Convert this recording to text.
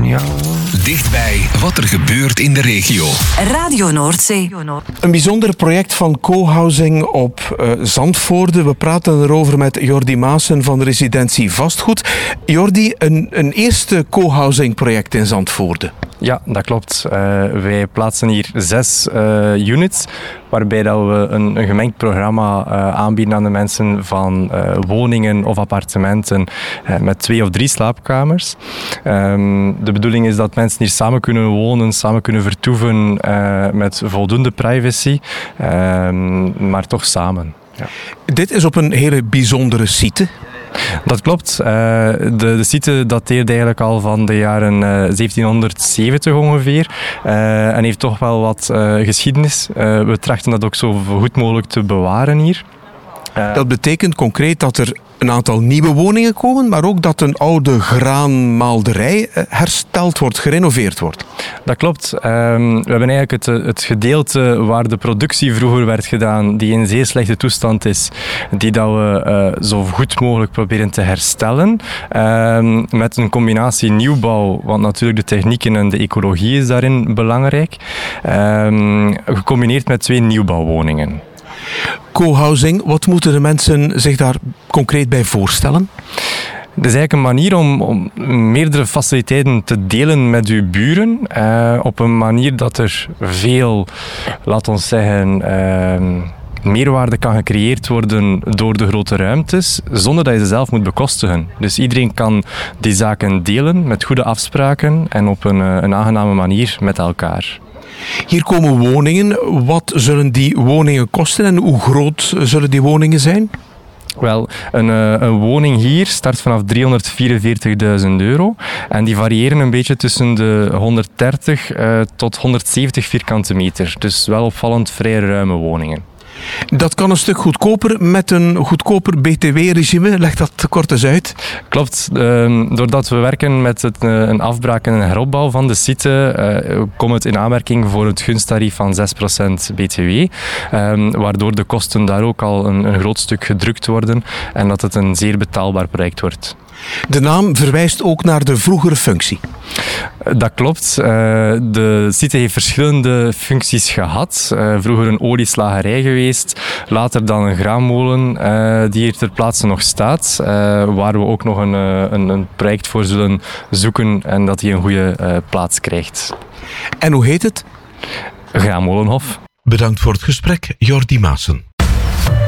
Ja. Dichtbij wat er gebeurt in de regio. Radio Noordzee. Een bijzonder project van cohousing op Zandvoorde. We praten erover met Jordi Maassen van de residentie Vastgoed. Jordi, een eerste cohousing project in Zandvoorde. Ja, dat klopt. Wij plaatsen hier 6 units, waarbij dat we een gemengd programma aanbieden aan de mensen van woningen of appartementen met 2 of 3 slaapkamers. De bedoeling is dat mensen hier samen kunnen wonen, samen kunnen vertoeven met voldoende privacy, maar toch samen. Ja. Dit is op een hele bijzondere site. Dat klopt. De site dateert eigenlijk al van de jaren 1770 ongeveer en heeft toch wel wat geschiedenis. We trachten dat ook zo goed mogelijk te bewaren hier. Dat betekent concreet dat er een aantal nieuwe woningen komen, maar ook dat een oude graanmaalderij hersteld wordt, gerenoveerd wordt. Dat klopt. We hebben eigenlijk het gedeelte waar de productie vroeger werd gedaan, die in zeer slechte toestand is, die dat we zo goed mogelijk proberen te herstellen. Met een combinatie nieuwbouw, want natuurlijk de technieken en de ecologie is daarin belangrijk. Gecombineerd met 2 nieuwbouwwoningen. Cohousing, wat moeten de mensen zich daar concreet bij voorstellen? Het is eigenlijk een manier om meerdere faciliteiten te delen met uw buren. Op een manier dat er veel, laat ons zeggen, meerwaarde kan gecreëerd worden door de grote ruimtes, zonder dat je ze zelf moet bekostigen. Dus iedereen kan die zaken delen met goede afspraken en op een aangename manier met elkaar. Hier komen woningen. Wat zullen die woningen kosten en hoe groot zullen die woningen zijn? Wel, een woning hier start vanaf €344.000 en die variëren een beetje tussen de 130 tot 170 vierkante meter. Dus wel opvallend vrij ruime woningen. Dat kan een stuk goedkoper met een goedkoper BTW-regime. Leg dat kort eens uit. Klopt. Doordat we werken met een afbraak en een heropbouw van de site, komt het in aanmerking voor het gunsttarief van 6% BTW. Waardoor de kosten daar ook al een groot stuk gedrukt worden en dat het een zeer betaalbaar project wordt. De naam verwijst ook naar de vroegere functie. Dat klopt. De site heeft verschillende functies gehad. Vroeger een olieslagerij geweest, later dan een graanmolen die hier ter plaatse nog staat, waar we ook nog een project voor zullen zoeken en dat die een goede plaats krijgt. En hoe heet het? Graanmolenhof. Bedankt voor het gesprek, Jordi Maassen.